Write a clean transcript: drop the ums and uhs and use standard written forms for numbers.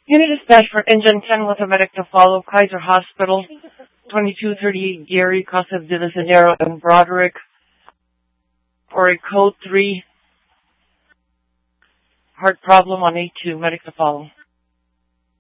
Unit dispatch for Engine 10 with a medic to follow. Kaiser Hospital, 2238 Gary, Casa de la Zanero, and Broderick, for a code 3 heart problem on A2. Medic to follow.